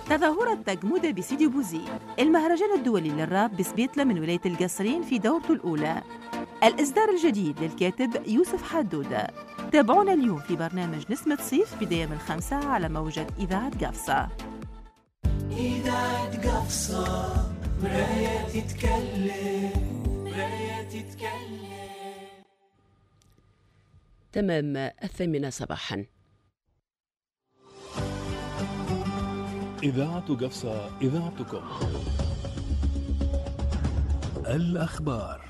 تظاهرة تجمودة بسيدي بوزي، المهرجان الدولي للراب بسبيطلة من ولاية القصرين في دورته الأولى. الإصدار الجديد للكاتب يوسف حدودة. تابعونا اليوم في برنامج نسمة صيف بداية من 5 على موجة إذاعة قفصة. إذاعة قفصة، مراية تتكلم، مراية تتكلم. تمام 8 صباحا. إذاعة قفصة، إذاعتكم. الأخبار.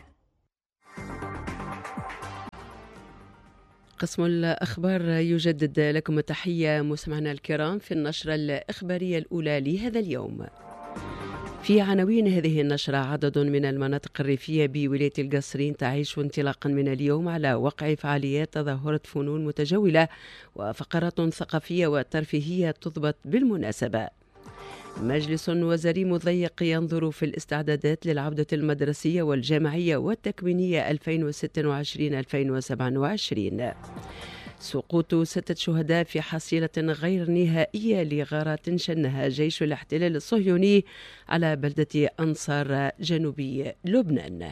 قسم الأخبار يجدد لكم التحية مستمعينا الكرام في النشرة الإخبارية الأولى لهذا اليوم. في عناوين هذه النشرة: عدد من المناطق الريفية بولاية القصرين تعيش انطلاقا من اليوم على وقع فعاليات تظاهرة فنون متجولة وفقرات ثقافية وترفيهية تضبط بالمناسبة. مجلس وزاري مضيق ينظر في الاستعدادات للعودة المدرسية والجامعية والتكوينية 2026-2027. سقوط 6 شهداء في حصيلة غير نهائية لغارات شنها جيش الاحتلال الصهيوني على بلدة أنصار جنوبي لبنان.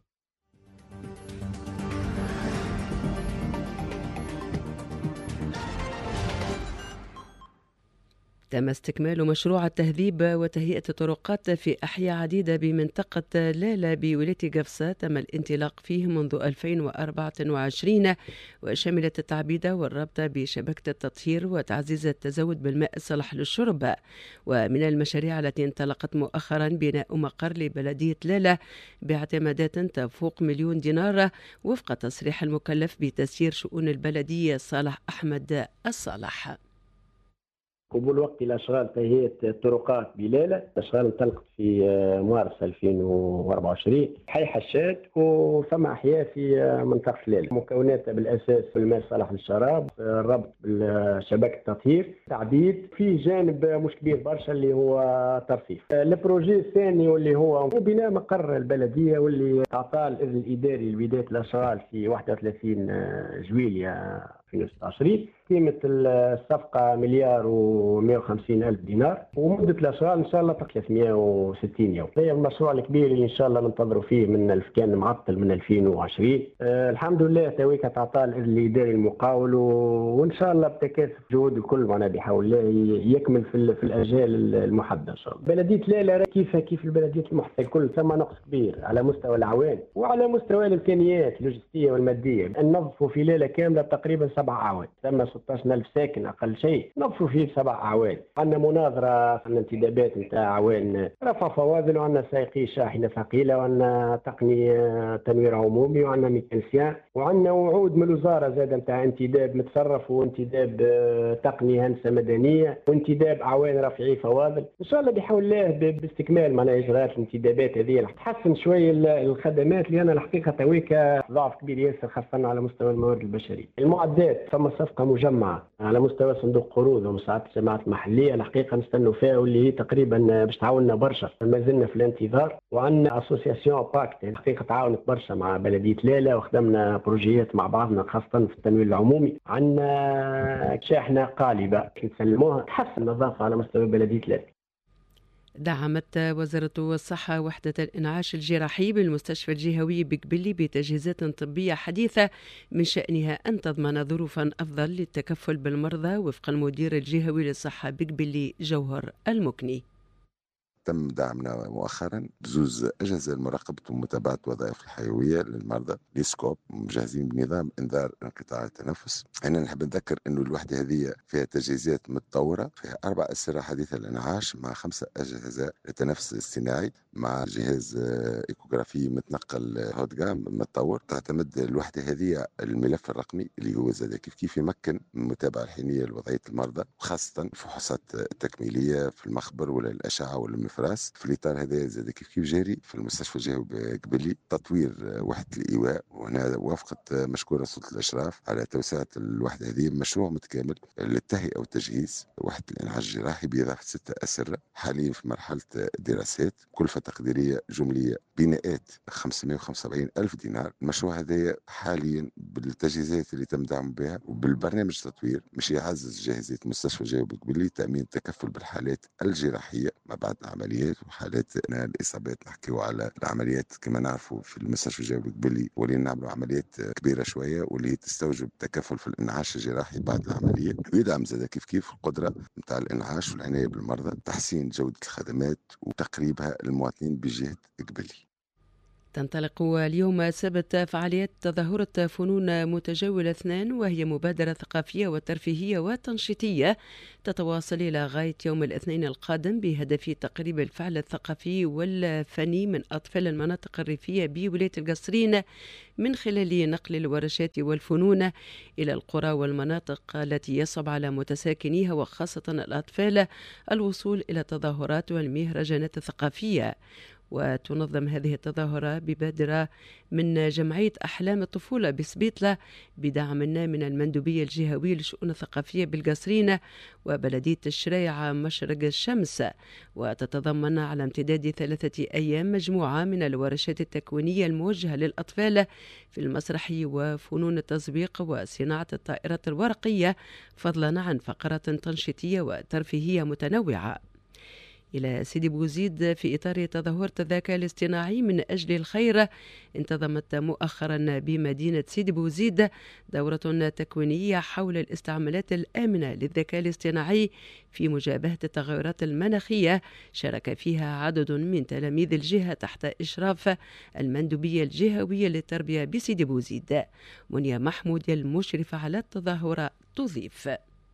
تم استكمال مشروع التهذيب وتهيئة الطرقات في أحياء عديدة بمنطقة لالا بولاية قفصة. تم الانطلاق فيه منذ 2024 وشملت التعبيد والربط بشبكة التطهير وتعزيز التزود بالماء الصالح للشرب. ومن المشاريع التي انطلقت مؤخرا بناء مقر لبلدية لالا باعتمادات تفوق 1,000,000 دينار وفق تصريح المكلف بتسيير شؤون البلدية صالح أحمد الصالح. قبول وقت الأشغال تهيئة الطرقات بلالة. الأشغال انطلقت في مارس 2024 حي حشاد، وثم أحياء في منطقة لالة مكوناتها بالأساس الماء الصالح للشراب، الربط بالشبكة التطهير، تعبيد. في جانب مش كبير برشا اللي هو ترفيف. البروجي الثاني واللي هو بناء مقر البلدية واللي أعطاه الإذن الإداري لبداية الأشغال في 31 جويلية 2026. قيمة الصفقة 1,150,000 دينار، ومدة الأشغال إن شاء الله 360 يوم. هي المشروع الكبير اللي إن شاء الله ننتظروا فيه من كان معطل من 2020. الحمد لله تويك تعطى الإذن الإداري المقاول، وإن شاء الله بتكاتف جهود الكل معنا بحول الله يكمل في الأجال المحددة إن شاء الله. بلدية لالا كيف البلدية المحيطة الكل ثم نقص كبير على مستوى الأعوان وعلى مستوى الإمكانيات اللوجستية والمادية. ننظفوا في لالا كاملة تقريبا 7 أعوان، ثم 16,000 ساكن أقل شيء، نظفوا فيه 7 أعوان. عندنا مناظرة، عندنا انتدابات نتاع أعوان رفع فواضل، وعندنا سائقي شاحنة ثقيلة، وعندنا تقنية تنوير عمومي، وعندنا ميكانيسيان، وعندنا وعود من الوزارة زادة نتاع انتداب متصرف وانتداب تقنية هندسة مدنية وانتداب أعوان رفعي فواضل. إن شاء الله بحول الله باستكمال معناها إجراءات الانتدابات هذه راح تحسن شوية الخدمات، لأن الحقيقة تويك ضعف كبير ياسر خاصة على مستوى الموارد البشرية. المعدات ثم صفقة مجمعة على مستوى صندوق قروض ومساعدة الجماعات المحلية، الحقيقة نستنوا فيها واللي هي تقريبا باش تعاوننا برشا. ما زلنا في الانتظار. وعندنا اسوسياسيون باكت الحقيقة تعاونت برشا مع بلدية لالا، وخدمنا بروجيات مع بعضنا خاصة في التنوير العمومي. عندنا شاحنة قالبة نسلموها تحسن النظافة على مستوى بلدية لالا. دعمت وزارة الصحة وحدة الإنعاش الجراحي بالمستشفى الجهوي بقبلي بتجهيزات طبية حديثة من شأنها أن تضمن ظروفا أفضل للتكفل بالمرضى وفق المدير الجهوي للصحة بقبلي جوهر المكني. تم دعمنا مؤخرا بزوز أجهزة لمراقبة ومتابعة وظائف الحيوية للمرضى ليسكوب، مجهزين بنظام إنذار انقطاع التنفس. أنا نحب نذكر أنه الوحدة هذه فيها تجهيزات متطورة، فيها 4 أسرة حديثة للإنعاش مع 5 أجهزة للتنفس الاصطناعي مع جهاز إيكوغرافي متنقل هوتجام متطور. تعتمد الوحدة هذه الملف الرقمي اللي هو زاد كيف يمكن من المتابعة الحينية لوضعية المرضى، وخاصة الفحوصات التكميلية في المخبر ولا الأشعة ولا فراس. في الإطار هذا زاد كيف جاري في المستشفى الجهوي بقبلي تطوير وحدة الإيواء، وهنا وافقت مشكورة سلطة الأشراف على توسعة الوحدة هذه مشروع متكامل للتهيئة والتجهيز وحدة الإنعاش الجراحي بإضافة 6 أسرة حاليا في مرحلة دراسات، كلفة تقديرية جملية بناءات 575 ألف دينار. المشروع هذا حاليا بالتجهيزات اللي تم دعم بها وبالبرنامج التطوير مش يعزز جاهزية مستشفى الجهوي بقبلي تأمين التكفل بالحالات الجراحية ما بعد العمليات وحالات الإصابات. نحكيو على العمليات كما نعرفوا في المستشفى الجهوي بقبلي ولين نعملوا عمليات كبيرة شوية واللي تستوجب تكفل في الإنعاش الجراحي بعد العملية، ويدعم زاد كيف القدرة متاع الإنعاش والعناية بالمرضى، تحسين جودة الخدمات وتقريبها للمواطنين بجهة قبلي. تنطلق اليوم السبت فعاليات تظاهرة فنون متجولة 2، وهي مبادرة ثقافية وترفيهية وتنشيطية تتواصل إلى غاية يوم الاثنين القادم بهدف تقريب الفعل الثقافي والفني من أطفال المناطق الريفية بولاية القصرين من خلال نقل الورشات والفنون إلى القرى والمناطق التي يصعب على متساكنيها وخاصة الأطفال الوصول إلى التظاهرات والمهرجانات الثقافية. وتنظم هذه التظاهرة ببادرة من جمعية أحلام الطفولة بسبيطلة بدعم من المندوبية الجهوية للشؤون الثقافية بالقصرين وبلدية الشرايعة مشرق الشمس، وتتضمن على امتداد 3 أيام مجموعة من الورشات التكوينية الموجهة للأطفال في المسرح وفنون التزويق وصناعة الطائرات الورقية، فضلا عن فقرات تنشيطية وترفيهية متنوعة. إلى سيدي بوزيد في إطار تظاهرة الذكاء الاصطناعي من أجل الخير، انتظمت مؤخرا بمدينة سيدي بوزيد دورة تكوينية حول الاستعمالات الآمنة للذكاء الاصطناعي في مجابهة التغيرات المناخية، شارك فيها عدد من تلاميذ الجهة تحت إشراف المندوبية الجهوية للتربية بسيدي بوزيد. منيا محمود المشرفة على التظاهرة تضيف: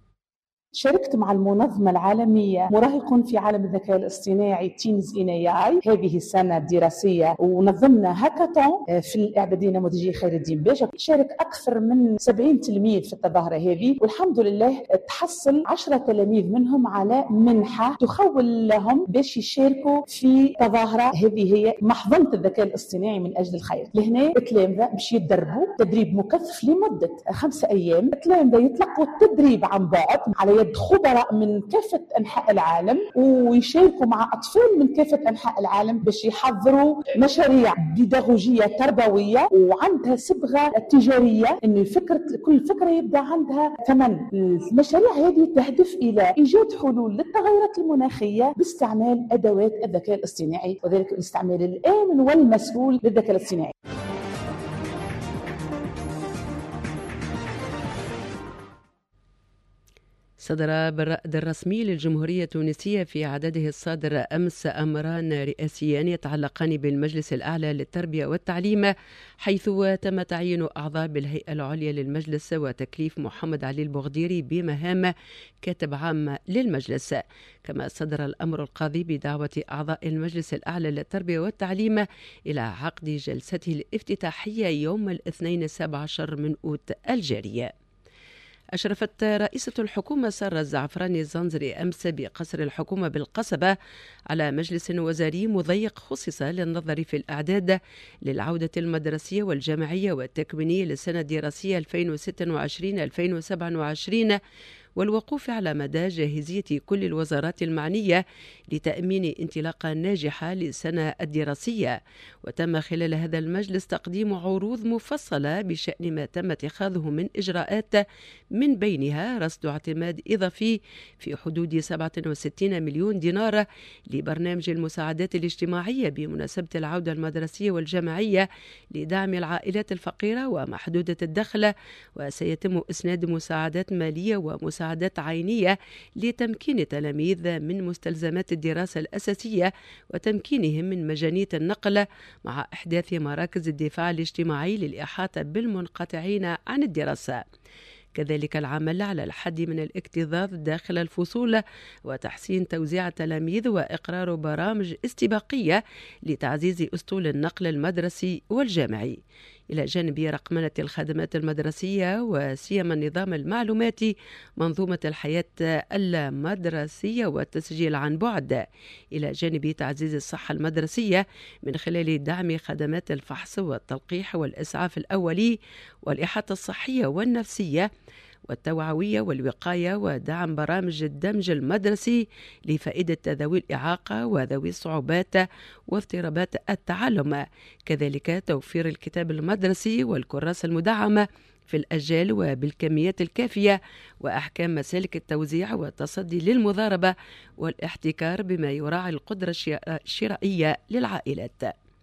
شاركت مع المنظمة العالمية مراهق في عالم الذكاء الاصطناعي تينز إن اي اي هذه السنة الدراسية، ونظمنا هاكاثون في الإعدادية النموذجية خير الدين باشا. شارك أكثر من 70 تلميذ في التظاهرة هذه، والحمد لله تحصل 10 تلاميذ منهم على منحة تخول لهم باش يشاركوا في تظاهرة هذه هي محضنة الذكاء الاصطناعي من أجل الخير. لهنا التلامذة باش يتدربوا تدريب مكثف لمدة 5 أيام. التلامذة يتلقوا التدريب عن بعد على خبراء من كافة أنحاء العالم، ويشاركوا مع أطفال من كافة أنحاء العالم باش يحضروا مشاريع بيداغوجية تربوية وعندها صبغة تجارية، إن كل فكرة يبدأ عندها ثمن. المشاريع هذه تهدف إلى إيجاد حلول للتغيرات المناخية باستعمال أدوات الذكاء الاصطناعي، وذلك الاستعمال الآمن والمسؤول للذكاء الاصطناعي. صدر بالرائد الرسمي للجمهورية التونسية في عدده الصادر أمس أمران رئاسيان يتعلقان بالمجلس الأعلى للتربية والتعليم، حيث تم تعيين أعضاء بالهيئة العليا للمجلس وتكليف محمد علي البغديري بمهام كاتب عام للمجلس. كما صدر الأمر القاضي بدعوة أعضاء المجلس الأعلى للتربية والتعليم إلى عقد جلسته الافتتاحية يوم الاثنين 17 من أوت الجارية. أشرفت رئيسة الحكومة سارة الزعفراني الزنزري أمس بقصر الحكومة بالقصبة على مجلس وزاري مضيق خصص للنظر في الأعداد للعودة المدرسية والجامعية والتكوينية للسنة الدراسية 2026-2027 والوقوف على مدى جاهزية كل الوزارات المعنية لتأمين انطلاقة ناجحة للسنة الدراسية. وتم خلال هذا المجلس تقديم عروض مفصلة بشأن ما تم اتخاذه من إجراءات، من بينها رصد اعتماد إضافي في حدود 67 مليون دينار لبرنامج المساعدات الاجتماعية بمناسبة العودة المدرسية والجامعية لدعم العائلات الفقيرة ومحدودة الدخل، وسيتم إسناد مساعدات مالية ومساعدات عينية لتمكين التلاميذ من مستلزمات الدراسة الأساسية وتمكينهم من مجانية النقل، مع إحداث مراكز الدفاع الاجتماعي للإحاطة بالمنقطعين عن الدراسة. كذلك العمل على الحد من الاكتظاظ داخل الفصول وتحسين توزيع التلاميذ وإقرار برامج استباقية لتعزيز أسطول النقل المدرسي والجامعي. إلى جانب رقمنة الخدمات المدرسية وسيما النظام المعلوماتي، منظومة الحياة المدرسية والتسجيل عن بعد، إلى جانب تعزيز الصحة المدرسية من خلال دعم خدمات الفحص والتلقيح والإسعاف الأولي والإحاطة الصحية والنفسية والتوعوية والوقاية، ودعم برامج الدمج المدرسي لفائدة ذوي الإعاقة وذوي الصعوبات واضطرابات التعلم، كذلك توفير الكتاب المدرسي والكراسة المدعمة في الأجيال وبالكميات الكافية، وأحكام مسالك التوزيع والتصدي للمضاربة والاحتكار بما يراعي القدرة الشرائية للعائلات.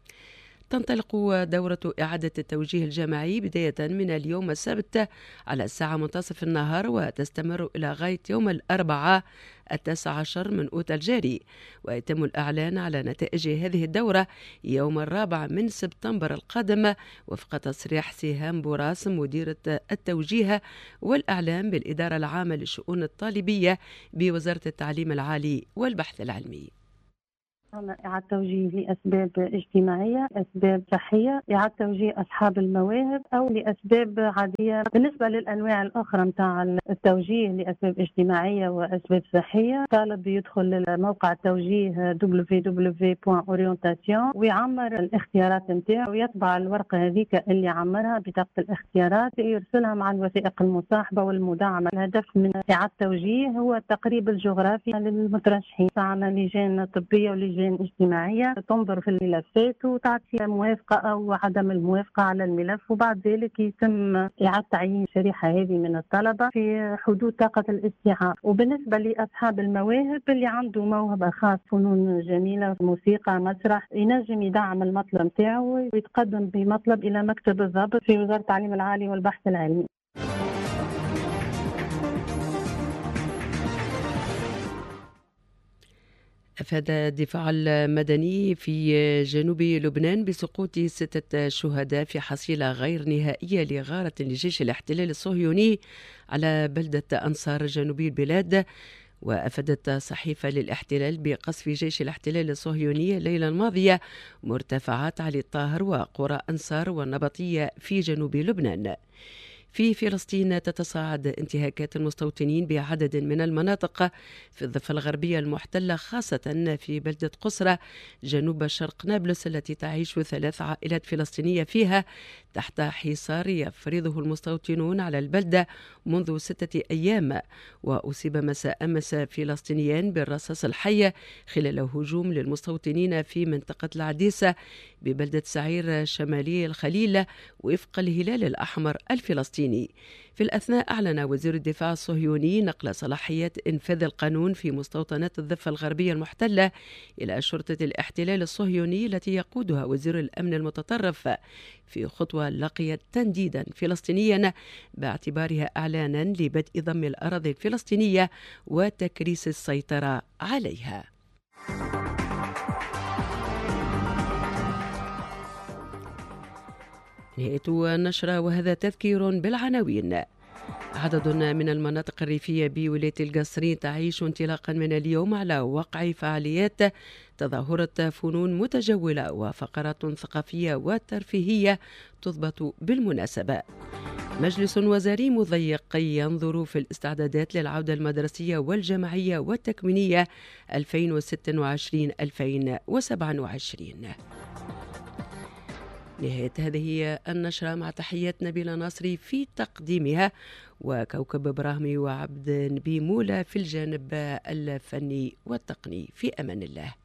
تنطلق دورة إعادة التوجيه الجماعي بداية من اليوم السبت على الساعة منتصف النهار، وتستمر إلى غاية يوم الأربعاء 19 من أوت الجاري، ويتم الإعلان على نتائج هذه الدورة يوم 4 من سبتمبر القادم وفق تصريح سهام بوراس مديرة التوجيه والإعلام بالإدارة العامة للشؤون الطالبية بوزارة التعليم العالي والبحث العلمي. إعادة توجيه لأسباب اجتماعية، أسباب صحية، إعادة توجيه أصحاب المواهب أو لأسباب عادية. بالنسبة للأنواع الأخرى متاع التوجيه لأسباب اجتماعية وأسباب صحية، طالب يدخل موقع التوجيه www.orientation ويعمر الاختيارات نتاعو ويطبع الورقة هذيك اللي عمرها بطاقة الاختيارات، يرسلها مع الوثائق المصاحبة والمدعمة. الهدف من إعادة التوجيه هو التقريب الجغرافي للمترشحين. معنا لجان طبية ولجان اجتماعية تنظر في الملفات وتعطي موافقة أو عدم الموافقة على الملف، وبعد ذلك يتم إعادة تعيين الشريحة هذه من الطلبة في حدود طاقة الاستيعاب. وبالنسبة لأصحاب المواهب اللي عنده موهبة خاصة، فنون جميلة، موسيقى، مسرح، ينجم يدعم المطلب تاعو ويتقدم بمطلب إلى مكتب الضابط في وزارة التعليم العالي والبحث العلمي. أفاد الدفاع المدني في جنوب لبنان بسقوط 6 شهداء في حصيلة غير نهائية لغارة لجيش الاحتلال الصهيوني على بلدة أنصار جنوبي البلاد. وأفادت صحيفة للاحتلال بقصف جيش الاحتلال الصهيوني الليلة الماضية مرتفعات علي الطاهر وقرى أنصار والنبطية في جنوب لبنان. في فلسطين تتصاعد انتهاكات المستوطنين بعدد من المناطق في الضفة الغربية المحتلة، خاصة في بلدة قصرى جنوب شرق نابلس التي تعيش 3 عائلات فلسطينية فيها تحت حصار يفرضه المستوطنون على البلدة منذ 6 أيام. وأصيب مساء أمس فلسطينيان بالرصاص الحي خلال هجوم للمستوطنين في منطقة العديسة ببلدة سعير شمالي الخليل وفق الهلال الأحمر الفلسطيني. في الأثناء أعلن وزير الدفاع الصهيوني نقل صلاحيات إنفاذ القانون في مستوطنات الضفة الغربية المحتلة إلى شرطة الاحتلال الصهيوني التي يقودها وزير الأمن المتطرف، في خطوة لقيت تنديدا فلسطينيا باعتبارها إعلانا لبدء ضم الأراضي الفلسطينية وتكريس السيطرة عليها. نهاية النشرة وهذا تذكير بالعناوين. عدد من المناطق الريفية بولاية القصرين تعيش انطلاقا من اليوم على وقع فعاليات تظاهرة فنون متجولة وفقرات ثقافية وترفيهية تضبط بالمناسبة. مجلس وزاري مضيق ينظر في الاستعدادات للعودة المدرسية والجماعية والتكوينية 2026-2027. نهاية هذه النشرة مع تحيات نبيلة ناصري في تقديمها وكوكب إبراهيمي وعبد نبي مولى في الجانب الفني والتقني. في أمان الله.